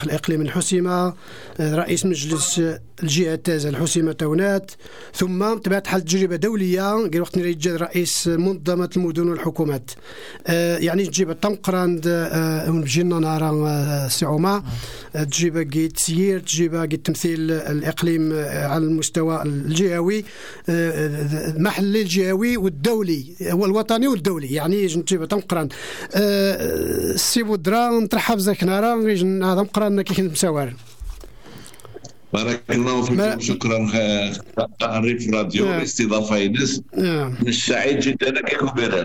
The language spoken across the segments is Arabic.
الإقليمي الحسيمة، رئيس مجلس الجهة التازة الحسيمة تونات، ثم تبعت حال تجربة دولية قال وقت نريد رئيس منظمة المدن والحكومات. يعني تجيب التنقراند ونبجينا نهار سعومة، تجيب قيد سيير، تجيب قيد تمثيل الإقليم على المستوى الجهوي، المحلي الجهوي والدولي والوطني والدولي. يعني تجيب تنقراند السي بودرا نترحب زاك نهار هذا مقران كي كنت مساور. بارك الله فيكم، شكرا ريف راديو الاستضافه ينس. من سعيد جدا كيكون بيران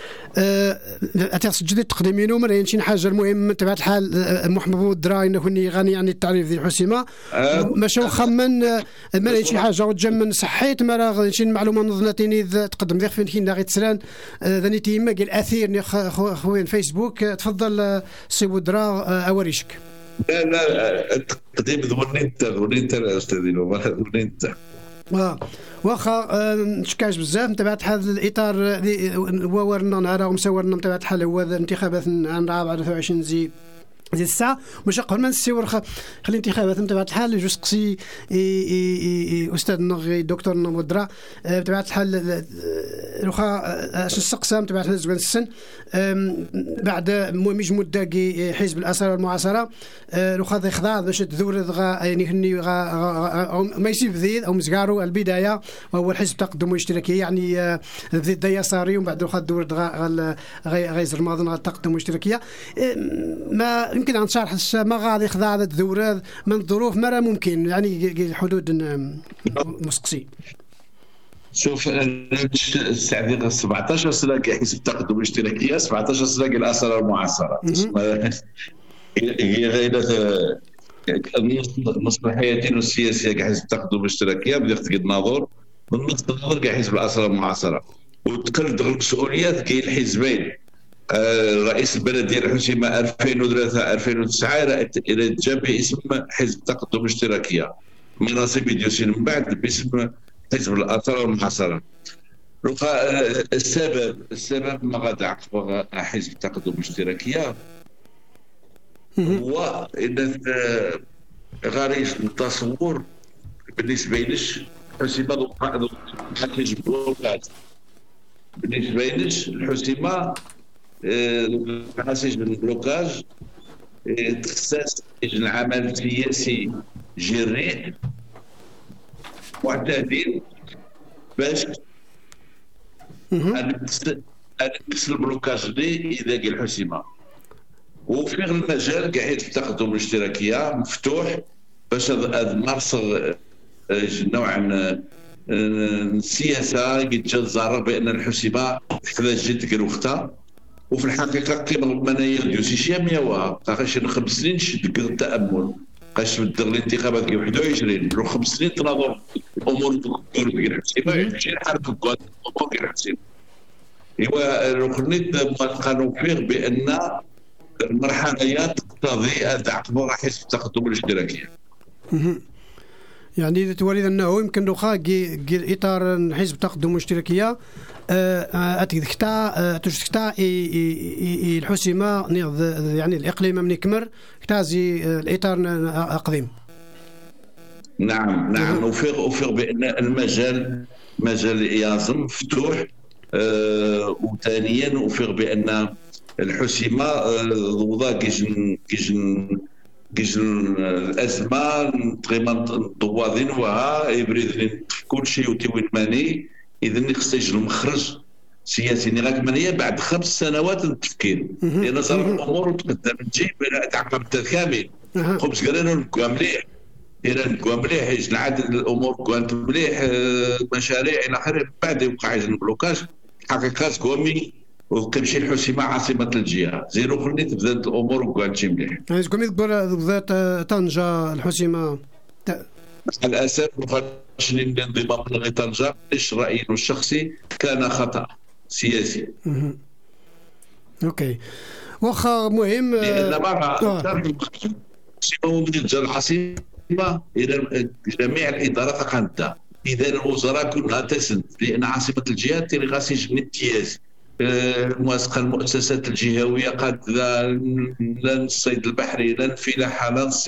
أتسجل تقديمينه مرين شي حاجة المهم تبع الحال محمد بودرا إنه كني غني يعني التعريف ذي الحسيمة ماشي وخمن مرين شي حاجة وتجمن صحيت مرا شي معلومة نظنتيني تقدم ذي فين غير تسلان ذني تيما قال أثير خوين فيسبوك. تفضل سي بودرا أوريشك. لا التقديم ذوني انت استاذي ذوني انت واخا نشكاش بزاف تبعت هذا الاطار ورنا نهار ومسورنا تبعت حال هو الانتخابات عن 24 زي الساعه مش قبل ما نسيور خلي الانتخابات تبع الحال جو سقسي استاذنا دكتور نمودرا تبع الحال واخا اش السقسام تبع الزوان السن بعد مش مده حزب الاثار والمعاصره واخا يخضع باش تذور يعني هني ما يسيب ذي او مسكارو البدايه وهو الحزب التقدم الاشتراكي يعني ذي اليساري ومن بعد واخا دور غيزر ماضي التقدم الاشتراكيه ما يمكن أن شرح ما غادي يخضع هذا الدورات من ظروف مرة ممكن يعني حدود مسقسي. شوف السعودية 17 سنة حزب التقدم الاشتراكية، 17 سنة الأسرة المعاصرة. هي غير المصلحيتين السياسية كحزب التقدم الاشتراكية بدأت قد ناظر من نقطة نظر كحزب الأسرة المعاصرة وتقلد المسؤوليات كي الحزبين. رئيس البلدية الحسيمة 2003-2009 إلى جاب باسم حزب التقدم الاشتراكية، مناصب يدوسين من بعد باسم حزب الأثار والمحاصرة. السبب ما غادي عقب حزب التقدم الاشتراكية هو أن غادي التصور بالنسبة ليش الحسيمة حزب بلوكاج بالنسبة ليش الحسيمة حاسج من البلوكاج تخصص العمل السياسي جريء معتدل باش نكسر البلوكاج دي اذا قال الحسيمه. وفي المجال قاعد في التقدم الاشتراكيه مفتوح باش نمارس نوع السياسه يتجزر بان الحسيمه تحتاج جد وقتها. وفي الحقيقه قيمه المنايا ديوسي شاميه وقاش 5 سنين شد التامل قاش بدر الانتخابات كي 21 رو 5 سنين تناظر الامور تدور ديال الحسيمه يمشي حرب الامور ديال الحسيمه. ايوا لو خليت موافقه نوفير بان المرحله تقتضي تعقب حزب التقدم الاشتراكيه. يعني تولد انه يمكن دوخا اطار حزب التقدم الاشتراكيه اتكتا تشكتا الحسيمه يعني الاقليم من كمر كتازي الاطار اقدم. نعم اوفر بان المجال مجال يازم مفتوح. وثانيا اوفر بان الحسيمه وضع كيجن الازمه تقريبا طوادين وها يبرد كل شيء وتوين ماني اذا خصها يجي المخرج سياسي غير مانيه بعد 5 سنوات من التفكير لان صار الامور تقدم تجيب تعقبت كامل خبز قالوا لكم مليح مليح يجي عاد الامور كانت مليح مشاريع الى اخره بعد يوقع يجي البلوكاج حقيقات كومي وكتمشي الحسيمه عاصمه الجهه زيرو خلني تبدا الامور وكان تمشي مليح. يعني كومي تقول ذات طنجه الحسيمه للاسف مخرج الانضمام لطنجه ليش رايي الشخصي كان خطا سياسي. اوكي واخا مهم لان العاصمه الى جميع الادارات قادة اذا الوزراء كلها تسند لان عاصمه الجهه تيري غاسي جن امتياز موافقه المؤسسات الجهويه قد لا الصيد البحري لا الفلاحه لا